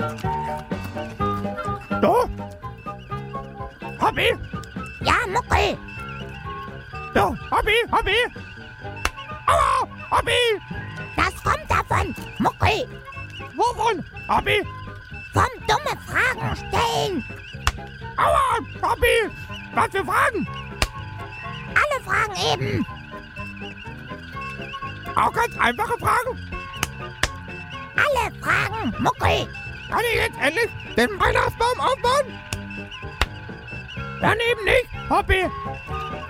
So? Hobby? Ja, Mucki. So, Hobby, Hobby. Aua, Hobby. Das kommt davon, Mucki. Wovon? Hobby? Vom dumme Fragen stellen. Aua, Hobby. Was für Fragen? Alle Fragen eben. Auch ganz einfache Fragen? Alle Fragen, Mucki. Kann ich jetzt endlich den Weihnachtsbaum aufbauen? Dann eben nicht, Hobby.